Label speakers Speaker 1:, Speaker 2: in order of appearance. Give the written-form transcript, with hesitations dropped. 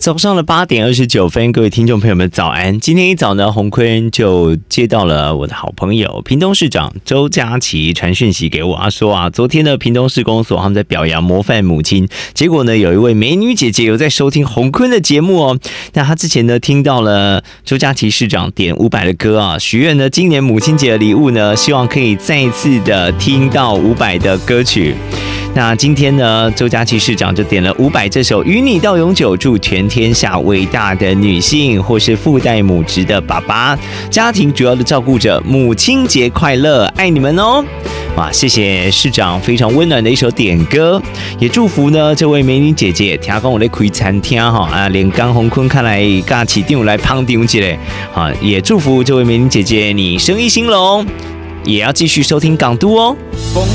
Speaker 1: 早上的8点29分，各位听众朋友们早安！今天一早呢，洪坤就接到了我的好朋友屏东市长周佳琪传讯息给我，他说啊，昨天的屏东市公所他们在表扬模范母亲，结果呢，有一位美女姐姐有在收听洪坤的节目哦。那她之前呢听到了周佳琪市长点伍佰的歌啊，许愿呢今年母亲节的礼物呢，希望可以再一次的听到伍佰的歌曲。那今天呢，周佳琪市长就点了伍佰这首《与你到永久》，祝全天下伟大的女性或是父代母职的爸爸、家庭主要的照顾者，母亲节快乐，爱你们哦！哇，谢谢市长非常温暖的一首点歌，也祝福呢这位美女姐姐，听讲我在开餐厅哈啊，连江洪坤看来跟起定来胖丁起来，好，也祝福这位美女姐姐你生意兴隆，也要继续收听港都哦。